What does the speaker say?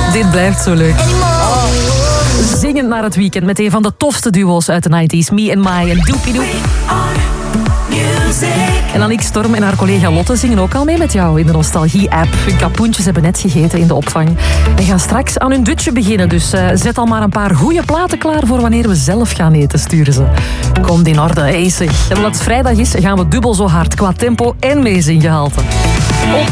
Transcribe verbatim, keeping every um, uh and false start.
Dit blijft zo leuk. Oh. Zingend naar het weekend met een van de tofste duo's uit de negentig. Me and My en Doopie Doop. En Aniek Storm en haar collega Lotte zingen ook al mee met jou in de Nostalgie-app. Hun kapoentjes hebben net gegeten in de opvang. En gaan straks aan hun dutje beginnen. Dus uh, zet al maar een paar goede platen klaar voor wanneer we zelf gaan eten, sturen ze. Komt in orde, hey zeg. En omdat het vrijdag is, gaan we dubbel zo hard qua tempo en meezinggehalte.